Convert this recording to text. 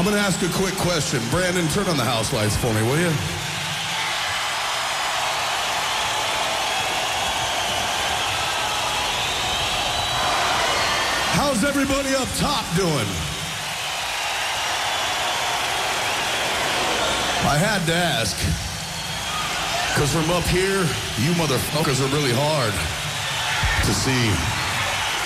I'm going to ask a quick question. Brandon, turn on the house lights for me, will you? How's everybody up top doing? I had to ask, because from up here, you motherfuckers are really hard to see.